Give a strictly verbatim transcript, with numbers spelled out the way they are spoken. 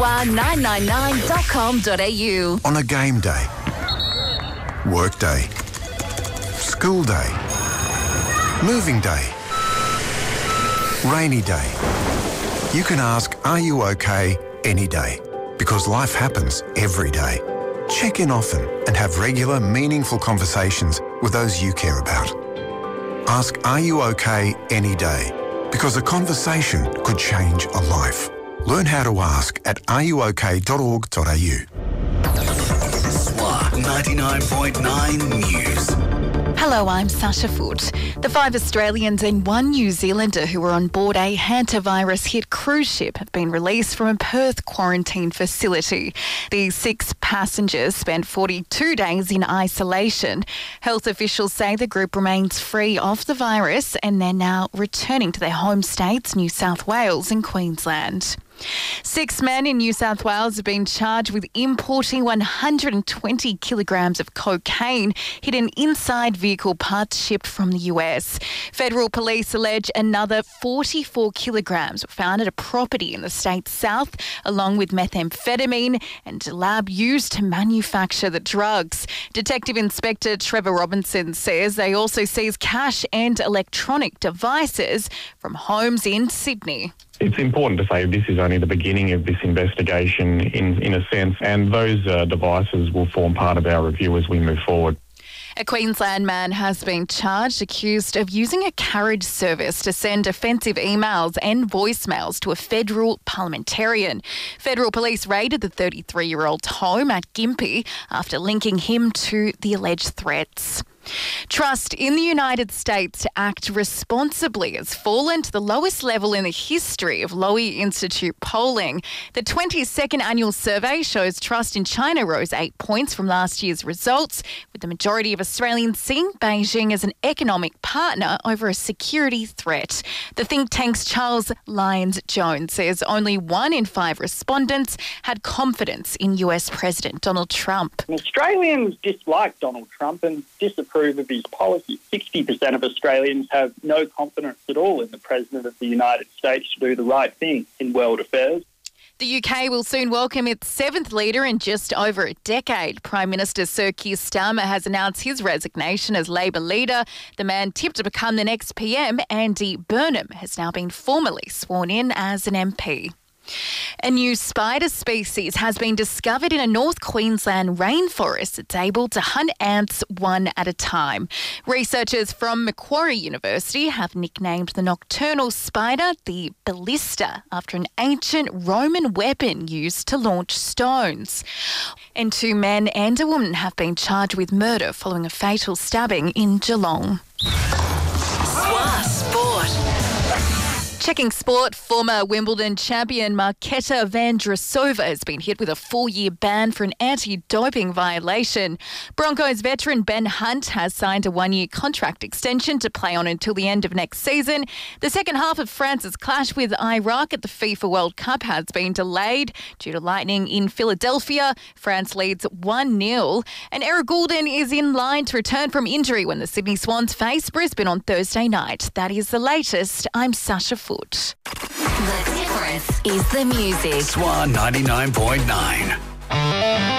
nine nine nine dot com dot a u. On a game day, work day, school day, moving day, rainy day, you can ask, are you okay, any day? Because life happens every day. Check in often and have regular, meaningful conversations with those you care about. Ask, are you okay, any day? Because a conversation could change a life. Learn how to ask at are you okay dot org dot a u. S W A ninety-nine point nine News. Hello, I'm Sasha Foote. The five Australians and one New Zealander who were on board a hantavirus-hit cruise ship have been released from a Perth quarantine facility. The six passengers spent forty-two days in isolation. Health officials say the group remains free of the virus and they're now returning to their home states, New South Wales and Queensland. Six men in New South Wales have been charged with importing one hundred twenty kilograms of cocaine hidden inside vehicle parts shipped from the U S. Federal police allege another forty-four kilograms were found at a property in the state's south, along with methamphetamine and a lab used to manufacture the drugs. Detective Inspector Trevor Robinson says they also seized cash and electronic devices from homes in Sydney. It's important to say this is only the beginning of this investigation in, in a sense, and those uh, devices will form part of our review as we move forward. A Queensland man has been charged, accused of using a carriage service to send offensive emails and voicemails to a federal parliamentarian. Federal police raided the thirty-three-year-old's home at Gympie after linking him to the alleged threats. Trust in the United States to act responsibly has fallen to the lowest level in the history of Lowy Institute polling. The twenty-second annual survey shows trust in China rose eight points from last year's results, with the majority of Australians seeing Beijing as an economic partner over a security threat. The think tank's Charles Lyons-Jones says only one in five respondents had confidence in U S President Donald Trump. Australians dislike Donald Trump and disapprove of his policy. sixty percent of Australians have no confidence at all in the President of the United States to do the right thing in world affairs. The U K will soon welcome its seventh leader in just over a decade. Prime Minister Sir Keir Starmer has announced his resignation as Labor leader. The man tipped to become the next P M, Andy Burnham, has now been formally sworn in as an M P. A new spider species has been discovered in a North Queensland rainforest that's able to hunt ants one at a time. Researchers from Macquarie University have nicknamed the nocturnal spider the ballista after an ancient Roman weapon used to launch stones. And two men and a woman have been charged with murder following a fatal stabbing in Geelong. S W A Sport. Checking sport, former Wimbledon champion Marketa Vandrousova has been hit with a four-year ban for an anti-doping violation. Broncos veteran Ben Hunt has signed a one-year contract extension to play on until the end of next season. The second half of France's clash with Iraq at the FIFA World Cup has been delayed due to lightning in Philadelphia. France leads one nil. And Eric Goulden is in line to return from injury when the Sydney Swans face Brisbane on Thursday night. That is the latest. I'm Sasha Foote. The difference is the music. S W A ninety-nine point nine.